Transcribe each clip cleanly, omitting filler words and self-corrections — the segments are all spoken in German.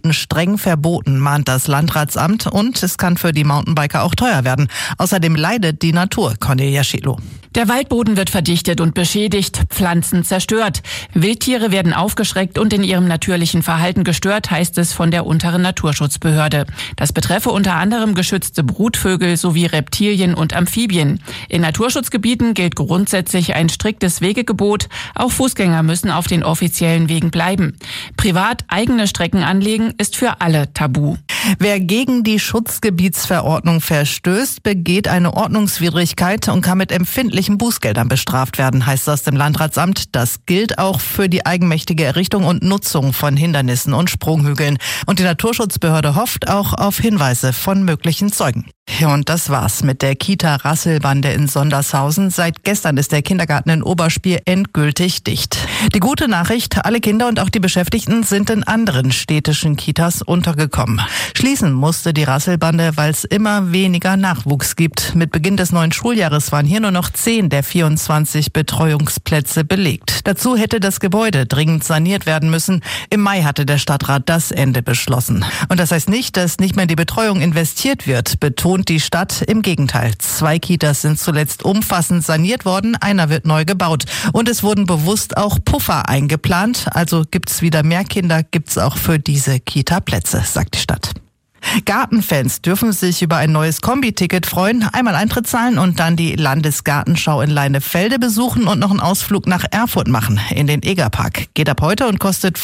Waldboden streng verboten, mahnt das Landratsamt, und es kann für die Mountainbiker auch teuer werden. Außerdem leidet die Natur, Cornelia Schelo. Der Waldboden wird verdichtet und beschädigt, Pflanzen zerstört. Wildtiere werden aufgeschreckt und in ihrem natürlichen Verhalten gestört, heißt es von der unteren Naturschutzbehörde. Das betreffe unter anderem geschützte Brutvögel sowie Reptilien und Amphibien. In Naturschutzgebieten gilt grundsätzlich ein striktes Wegegebot. Auch Fußgänger müssen auf den offiziellen Wegen bleiben. Privat eigene Strecken anlegen ist für alle tabu. Wer gegen die Schutzgebietsverordnung verstößt, begeht eine Ordnungswidrigkeit und kann mit empfindlichen Bußgeldern bestraft werden, heißt das dem Landratsamt. Das gilt auch für die eigenmächtige Errichtung und Nutzung von Hindernissen und Sprunghügeln. Und die Naturschutzbehörde hofft auch auf Hinweise von möglichen Zeugen. Ja, und das war's mit der Kita-Rasselbande in Sondershausen. Seit gestern ist der Kindergarten in Oberspiel endgültig dicht. Die gute Nachricht: alle Kinder und auch die Beschäftigten sind in anderen städtischen Kitas untergekommen. Schließen musste die Rasselbande, weil es immer weniger Nachwuchs gibt. Mit Beginn des neuen Schuljahres waren hier nur noch 10 der 24 Betreuungsplätze belegt. Dazu hätte das Gebäude dringend saniert werden müssen. Im Mai hatte der Stadtrat das Ende beschlossen. Und das heißt nicht, dass nicht mehr in die Betreuung investiert wird, betont die Stadt. Im Gegenteil. 2 Kitas sind zuletzt umfassend saniert worden, einer wird neu gebaut. Und es wurden bewusst auch Puffer eingeplant. Also gibt's wieder mehr Kinder, gibt's auch für diese Kita-Plätze, sagt die Stadt. Gartenfans dürfen sich über ein neues Kombi-Ticket freuen. Einmal Eintritt zahlen und dann die Landesgartenschau in Leinefelde besuchen und noch einen Ausflug nach Erfurt machen, in den Egerpark. Geht ab heute und kostet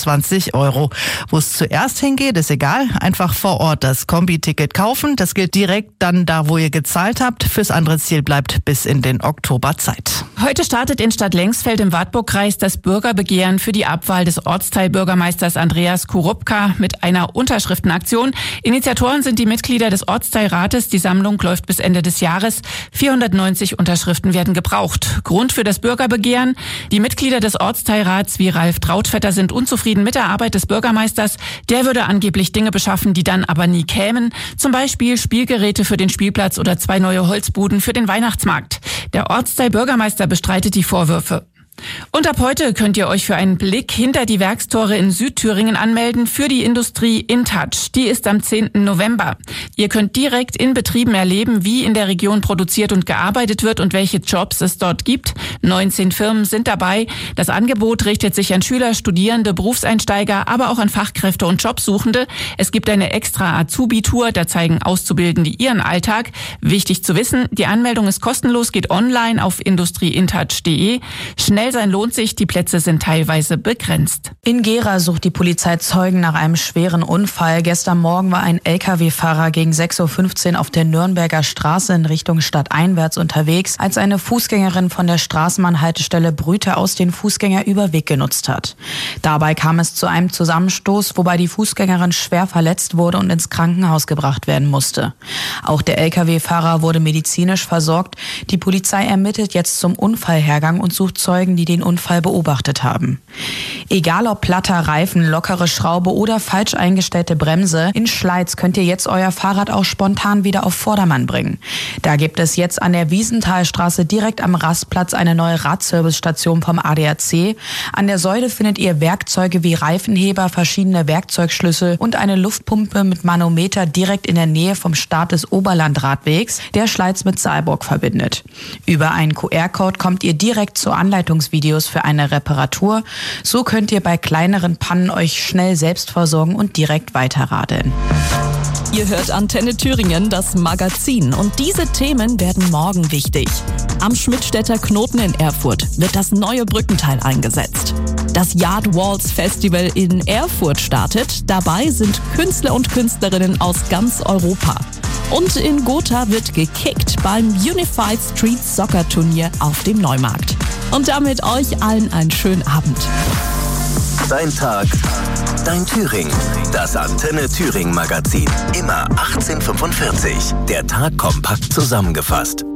25 €. Wo es zuerst hingeht, ist egal. Einfach vor Ort das Kombi-Ticket kaufen. Das gilt direkt dann da, wo ihr gezahlt habt. Fürs andere Ziel bleibt bis in den Oktober Zeit. Heute startet in Stadt Lengsfeld im Wartburgkreis das Bürgerbegehren für die Abwahl des Ortsteilbürgermeisters Andreas Kurupka mit einer Unterschriftenaktion. Initiatoren sind die Mitglieder des Ortsteilrates. Die Sammlung läuft bis Ende des Jahres. 490 Unterschriften werden gebraucht. Grund für das Bürgerbegehren: die Mitglieder des Ortsteilrats wie Ralf Trautvetter sind unzufrieden mit der Arbeit des Bürgermeisters. Der würde angeblich Dinge beschaffen, die dann aber nie kämen. Zum Beispiel Spielgeräte für den Spielplatz oder 2 neue Holzbuden für den Weihnachtsmarkt. Der Ortsteilbürgermeister bestreitet die Vorwürfe. Und ab heute könnt ihr euch für einen Blick hinter die Werkstore in Südthüringen anmelden für die Industrie InTouch. Die ist am 10. November. Ihr könnt direkt in Betrieben erleben, wie in der Region produziert und gearbeitet wird und welche Jobs es dort gibt. 19 Firmen sind dabei. Das Angebot richtet sich an Schüler, Studierende, Berufseinsteiger, aber auch an Fachkräfte und Jobsuchende. Es gibt eine extra Azubi-Tour, da zeigen Auszubildende ihren Alltag. Wichtig zu wissen: die Anmeldung ist kostenlos, geht online auf industrieintouch.de. Schnell sein lohnt sich, die Plätze sind teilweise begrenzt. In Gera sucht die Polizei Zeugen nach einem schweren Unfall. Gestern Morgen war ein Lkw-Fahrer gegen 6:15 Uhr auf der Nürnberger Straße in Richtung stadteinwärts unterwegs, als eine Fußgängerin von der Straßenbahnhaltestelle Brüte aus den Fußgängerüberweg genutzt hat. Dabei kam es zu einem Zusammenstoß, wobei die Fußgängerin schwer verletzt wurde und ins Krankenhaus gebracht werden musste. Auch der Lkw-Fahrer wurde medizinisch versorgt. Die Polizei ermittelt jetzt zum Unfallhergang und sucht Zeugen, die den Unfall beobachtet haben. Egal ob platter Reifen, lockere Schraube oder falsch eingestellte Bremse, in Schleiz könnt ihr jetzt euer Fahrrad auch spontan wieder auf Vordermann bringen. Da gibt es jetzt an der Wiesenthalstraße direkt am Rastplatz eine neue Radservicestation vom ADAC. An der Säule findet ihr Werkzeuge wie Reifenheber, verschiedene Werkzeugschlüssel und eine Luftpumpe mit Manometer direkt in der Nähe vom Start des Oberlandradwegs, der Schleiz mit Saalburg verbindet. Über einen QR-Code kommt ihr direkt zu Anleitungsvideos für eine Reparatur. So könnt ihr bei kleineren Pannen euch schnell selbst versorgen und direkt weiterradeln. Ihr hört Antenne Thüringen, das Magazin. Und diese Themen werden morgen wichtig. Am Schmidtstädter Knoten in Erfurt wird das neue Brückenteil eingesetzt. Das Yard Waltz Festival in Erfurt startet. Dabei sind Künstler und Künstlerinnen aus ganz Europa. Und in Gotha wird gekickt beim Unified Street Soccer Turnier auf dem Neumarkt. Und damit euch allen einen schönen Abend. Dein Tag, dein Thüringen. Das Antenne Thüringen Magazin. Immer 18:45. Der Tag kompakt zusammengefasst.